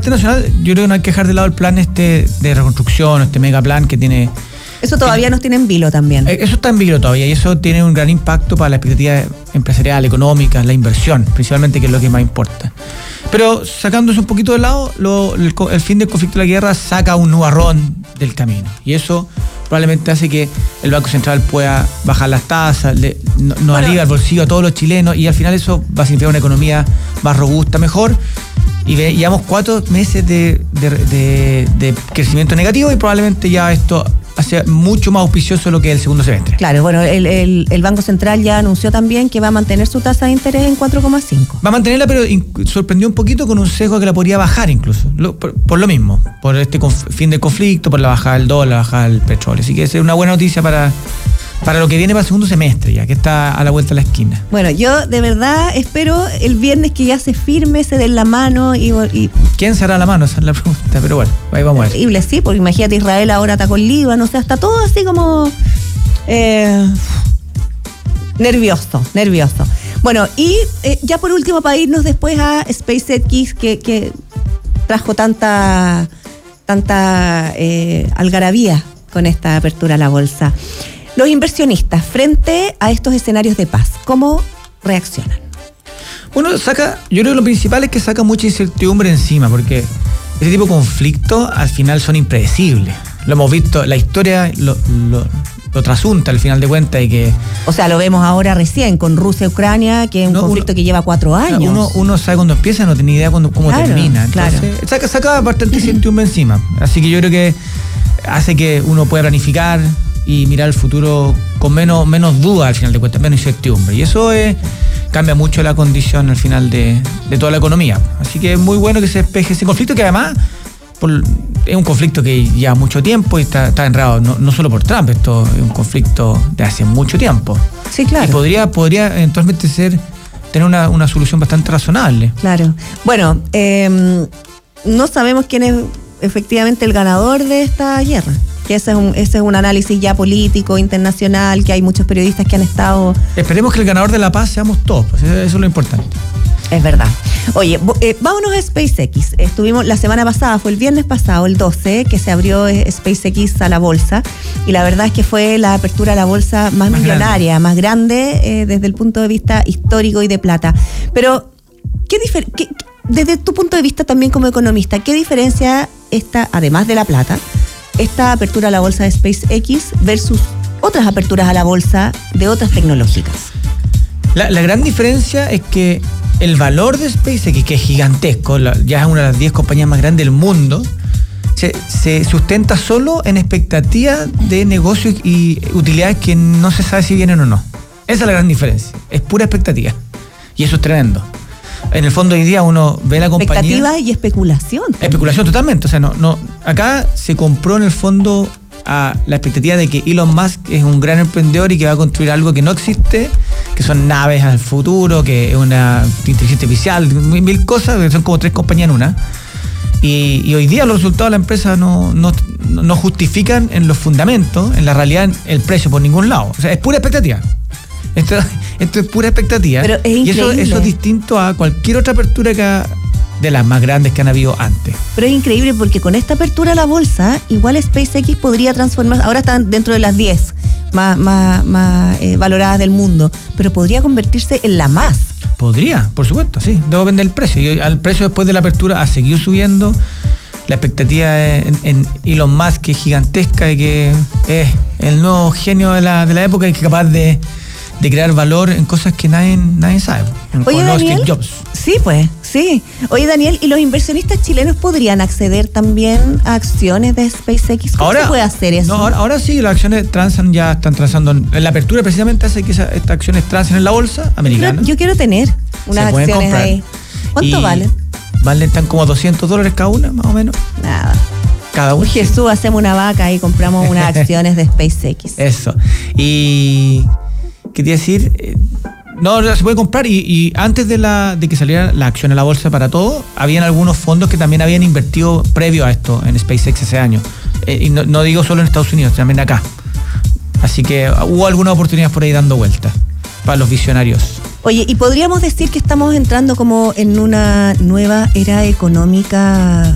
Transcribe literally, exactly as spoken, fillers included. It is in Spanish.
parte nacional, yo creo que no hay que dejar de lado el plan este de reconstrucción, este mega plan que tiene... Eso todavía nos tiene en vilo también. Eso está en vilo todavía y eso tiene un gran impacto para la expectativa empresarial, económica, la inversión, principalmente, que es lo que más importa. Pero sacándose un poquito de lado, lo, el, el fin del conflicto de la guerra saca un nubarrón del camino. Y eso probablemente hace que el Banco Central pueda bajar las tasas, le, no, nos bueno, alivia el bolsillo a todos los chilenos y al final eso va a significar una economía más robusta, mejor. Y ve, llevamos cuatro meses de, de, de, de crecimiento negativo y probablemente ya esto hace mucho más auspicioso lo que es el segundo semestre. Claro, bueno, el, el, el Banco Central ya anunció también que va a mantener su tasa de interés en cuatro coma cinco. Va a mantenerla, pero sorprendió un poquito con un sesgo que la podría bajar incluso, lo, por, por lo mismo, por este conf, fin del conflicto, por la bajada del dólar, la bajada del petróleo. Así que es una buena noticia para... para lo que viene para el segundo semestre, ya que está a la vuelta de la esquina. Bueno, yo de verdad espero el viernes que ya se firme, se den la mano y... y ¿quién se hará la mano? Esa es la pregunta, pero bueno, ahí vamos a ver. Terrible, sí, porque imagínate, Israel ahora está con Líbano, o sea, está todo así como... Eh, nervioso, nervioso. Bueno, y eh, ya por último, para irnos después a SpaceX, que, que trajo tanta, tanta eh, algarabía con esta apertura a la bolsa. Los inversionistas, frente a estos escenarios de paz, ¿cómo reaccionan? Bueno, saca, yo creo que lo principal es que saca mucha incertidumbre encima, porque ese tipo de conflictos al final son impredecibles. Lo hemos visto, la historia lo, lo, lo trasunta al final de cuentas y que... O sea, lo vemos ahora recién con Rusia y Ucrania, que es un no, conflicto uno, que lleva cuatro años. Uno, uno sabe cuándo empieza, no tiene idea cuándo, cómo claro, termina. Entonces, claro. saca, saca bastante incertidumbre encima. Así que yo creo que hace que uno pueda planificar y mirar el futuro con menos, menos duda al final de cuentas, menos incertidumbre. Y eso es, cambia mucho la condición al final de, de toda la economía. Así que es muy bueno que se despeje ese conflicto, que además por, es un conflicto que lleva mucho tiempo y está, está enredado, no, no solo por Trump, esto es un conflicto de hace mucho tiempo. Sí, claro. Y podría, podría eventualmente ser, tener una, una solución bastante razonable. Claro. Bueno, eh, no sabemos quién es efectivamente el ganador de esta guerra. Que ese es, un, ese es un análisis ya político, internacional, que hay muchos periodistas que han estado... Esperemos que el ganador de la paz seamos todos, pues eso es lo importante. Es verdad. Oye, eh, vámonos a SpaceX. Estuvimos la semana pasada, fue el viernes pasado, el doce, que se abrió SpaceX a la bolsa, y la verdad es que fue la apertura a la bolsa más, más millonaria, grande. más grande eh, desde el punto de vista histórico y de plata. Pero, ¿qué difer- qué, desde tu punto de vista también como economista, qué diferencia esta, además de la plata, esta apertura a la bolsa de SpaceX versus otras aperturas a la bolsa de otras tecnológicas? La, la gran diferencia es que el valor de SpaceX, que es gigantesco, la, ya es una de las diez compañías más grandes del mundo, se, se sustenta solo en expectativas de negocios y utilidades que no se sabe si vienen o no. Esa es la gran diferencia, es pura expectativa. Y eso es tremendo. En el fondo hoy día uno ve la compañía... Expectativa y especulación. Especulación totalmente. O sea, no, no, acá se compró en el fondo a la expectativa de que Elon Musk es un gran emprendedor y que va a construir algo que no existe, que son naves al futuro, que es una inteligencia artificial, mil, mil cosas, que son como tres compañías en una. Y, y hoy día los resultados de la empresa no, no, no justifican en los fundamentos, en la realidad, el precio por ningún lado. O sea, es pura expectativa. Esto, esto es pura expectativa. Pero es y eso, eso es distinto a cualquier otra apertura que ha, de las más grandes que han habido antes. Pero es increíble porque con esta apertura a la bolsa, igual SpaceX podría transformarse, ahora están dentro de las diez más, más, más eh, valoradas del mundo, pero podría convertirse en la más. Podría, por supuesto, sí. Debo vender el precio. Y el precio después de la apertura ha seguido subiendo. La expectativa en, en Elon Musk, que es gigantesca y que es el nuevo genio de la, de la época y que es capaz de de crear valor en cosas que nadie, nadie sabe. Oye, con Daniel, Steve Jobs. Sí, pues, sí. Oye, Daniel, ¿y los inversionistas chilenos podrían acceder también a acciones de SpaceX? ¿Cómo ahora, se puede hacer eso? No, ahora, ahora sí, las acciones transan, ya están transando. En, en la apertura precisamente hace que esa, estas acciones transen en la bolsa americana. Yo, yo quiero tener unas acciones comprar. ahí. ¿Cuánto valen? Valen tan como doscientos dólares cada una, más o menos. Nada. Cada uno. Jesús, hacemos una vaca y compramos unas acciones de SpaceX. Eso. Y... ¿Qué te iba a decir? Eh, no, se puede comprar y, y antes de la de que saliera la acción a la bolsa para todo, habían algunos fondos que también habían invertido previo a esto en SpaceX ese año. Eh, y no, no digo solo en Estados Unidos, también acá. Así que hubo algunas oportunidades por ahí dando vueltas para los visionarios. Oye, ¿y podríamos decir que estamos entrando como en una nueva era económica